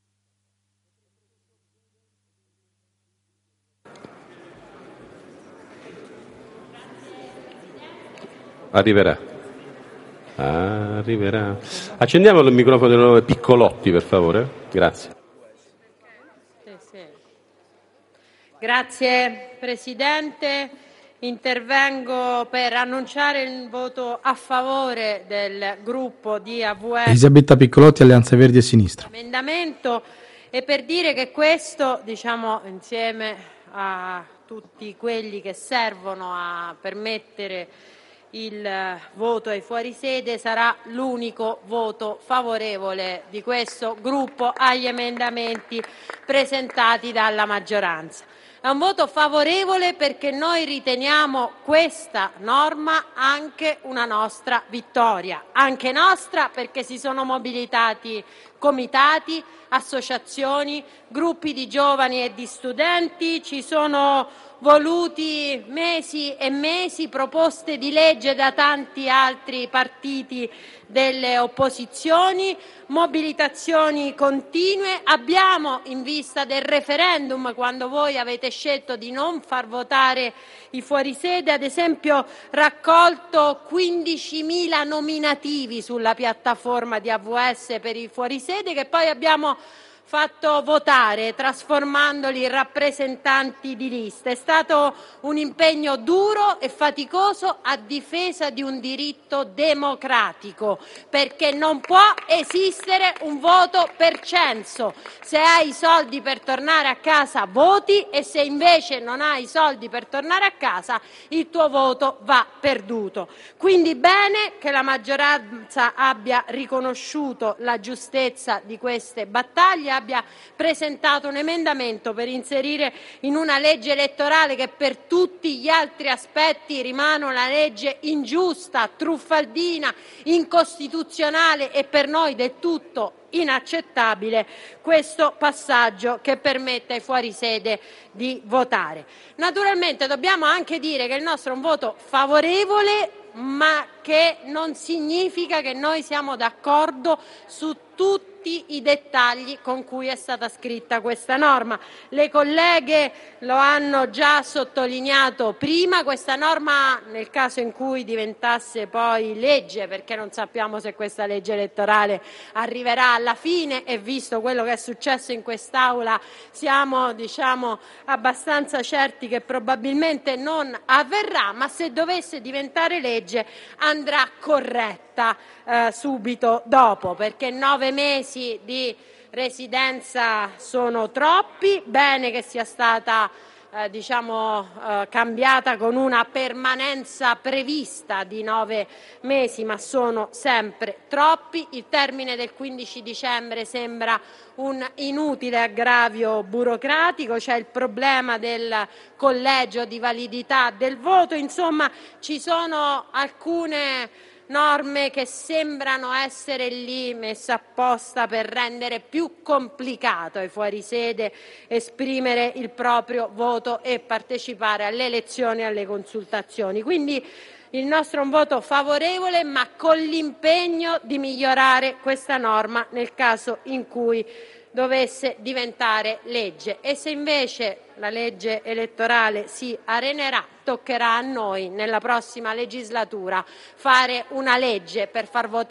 Arriverà. Arriverà. Accendiamo il microfono dell'onorevole Piccolotti, per favore. Grazie. Grazie Presidente. Intervengo per annunciare il voto a favore del gruppo di A V S Elisabetta Piccolotti, Alleanza Verdi e Sinistra. Emendamento e per dire che questo, diciamo, insieme a tutti quelli che servono a permettere il voto ai fuorisede, sarà l'unico voto favorevole di questo gruppo agli emendamenti presentati dalla maggioranza. È un voto favorevole perché noi riteniamo questa norma anche una nostra vittoria, anche nostra perché si sono mobilitati comitati, associazioni, gruppi di giovani e di studenti, ci sono voluti mesi e mesi, proposte di legge da tanti altri partiti delle opposizioni, mobilitazioni continue. Abbiamo, in vista del referendum, quando voi avete scelto di non far votare i fuorisede, ad esempio raccolto quindicimila nominativi sulla piattaforma di A V S per i fuorisede che poi abbiamo fatto votare trasformandoli in rappresentanti di lista. È stato un impegno duro e faticoso a difesa di un diritto democratico, perché non può esistere un voto per censo. Se hai i soldi per tornare a casa voti e se invece non hai i soldi per tornare a casa il tuo voto va perduto. Quindi bene che la maggioranza abbia riconosciuto la giustezza di queste battaglie, abbia presentato un emendamento per inserire in una legge elettorale che per tutti gli altri aspetti rimane una legge ingiusta, truffaldina, incostituzionale e per noi del tutto inaccettabile, questo passaggio che permette ai fuorisede di votare. Naturalmente dobbiamo anche dire che il nostro è un voto favorevole, ma che non significa che noi siamo d'accordo su tutti i dettagli con cui è stata scritta questa norma. Le colleghe lo hanno già sottolineato prima, questa norma, nel caso in cui diventasse poi legge, perché non sappiamo se questa legge elettorale arriverà alla fine e visto quello che è successo in quest'Aula siamo diciamo abbastanza certi che probabilmente non avverrà, ma se dovesse diventare legge andrà corretta eh, subito dopo, perché nove mesi di residenza sono troppi, bene che sia stata eh, diciamo eh, cambiata con una permanenza prevista di nove mesi, ma sono sempre troppi. Il termine del quindici dicembre sembra un inutile aggravio burocratico, c'è il problema del collegio di validità del voto, insomma ci sono alcune norme che sembrano essere lì messe apposta per rendere più complicato ai fuorisede esprimere il proprio voto e partecipare alle elezioni e alle consultazioni. Quindi il nostro è un voto favorevole, ma con l'impegno di migliorare questa norma nel caso in cui dovesse diventare legge. E se invece la legge elettorale si arenerà, toccherà a noi nella prossima legislatura fare una legge per far votare